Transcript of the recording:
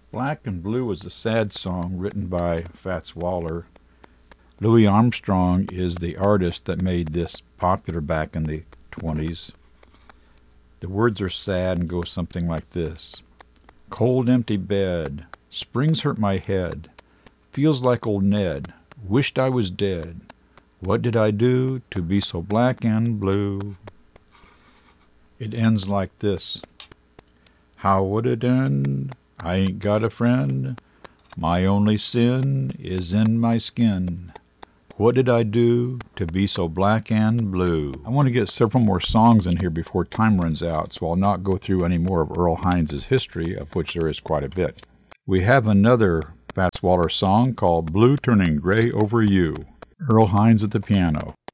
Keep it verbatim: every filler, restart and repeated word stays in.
Black and Blue is a sad song written by Fats Waller. Louis Armstrong is the artist that made this popular back in the twenties. The words are sad and go something like this. Cold empty bed, springs hurt my head, feels like old Ned, wished I was dead. What did I do to be so black and blue? It ends like this. How would it end? I ain't got a friend. My only sin is in my skin. What did I do to be so black and blue? I want to get several more songs in here before time runs out, so I'll not go through any more of Earl Hines' history, of which there is quite a bit. We have another Fats Waller song called Blue Turning Gray Over You. Earl Hines at the piano.